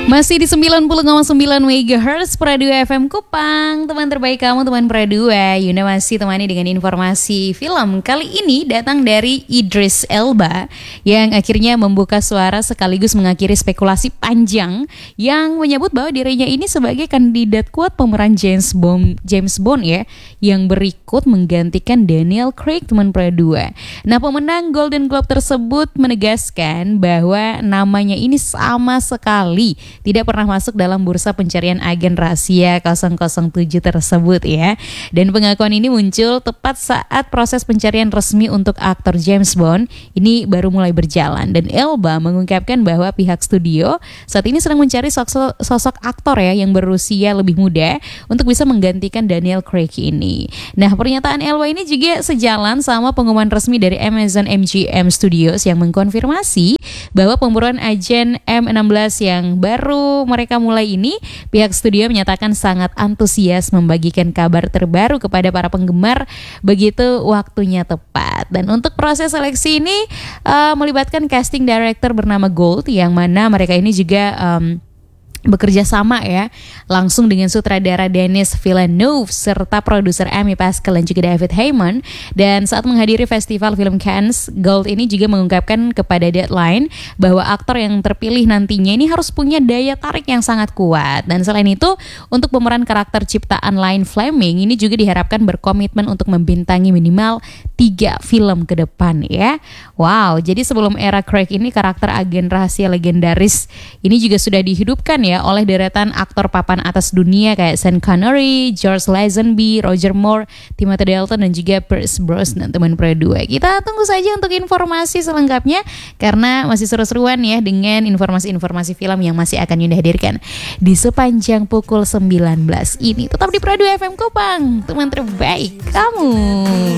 Masih di 90,9 MHz Pradu FM Kupang. Teman terbaik kamu, teman Pradu. Yuna masih temani dengan informasi film. Kali ini datang dari Idris Elba yang akhirnya membuka suara sekaligus mengakhiri spekulasi panjang yang menyebut bahwa dirinya ini sebagai kandidat kuat pemeran James Bond ya, yang berikut menggantikan Daniel Craig, teman Pradu. Nah, pemenang Golden Globe tersebut menegaskan bahwa namanya ini sama sekali tidak pernah masuk dalam bursa pencarian agen rahasia 007 tersebut ya. Dan pengakuan ini muncul tepat saat proses pencarian resmi untuk aktor James Bond ini baru mulai berjalan. Dan Elba mengungkapkan bahwa pihak studio saat ini sedang mencari sosok aktor ya yang berusia lebih muda untuk bisa menggantikan Daniel Craig ini. Nah, pernyataan Elba ini juga sejalan sama pengumuman resmi dari Amazon MGM Studios yang mengkonfirmasi bahwa pemburuan agen M16 yang baru mereka mulai ini, pihak studio menyatakan sangat antusias membagikan kabar terbaru kepada para penggemar begitu waktunya tepat. Dan untuk proses seleksi ini melibatkan casting director bernama Gold, yang mana mereka ini juga bekerja sama ya langsung dengan sutradara Denis Villeneuve serta produser Amy Pascal dan juga David Heyman. Dan saat menghadiri festival film Cannes, Gold ini juga mengungkapkan kepada Deadline bahwa aktor yang terpilih nantinya ini harus punya daya tarik yang sangat kuat. Dan selain itu, untuk pemeran karakter ciptaan Ian Fleming ini juga diharapkan berkomitmen untuk membintangi minimal 3 film ke depan ya. Wow, jadi sebelum era Craig ini karakter agen rahasia legendaris ini juga sudah dihidupkan ya oleh deretan aktor papan atas dunia kayak Sean Connery, George Lazenby, Roger Moore, Timothy Dalton dan juga Pierce Brosnan, teman Pradu. Kita tunggu saja untuk informasi selengkapnya karena masih seru-seruan ya dengan informasi-informasi film yang masih akan Yunda hadirkan di sepanjang pukul 19 ini. Tetap di Pradu FM Kupang, teman terbaik kamu.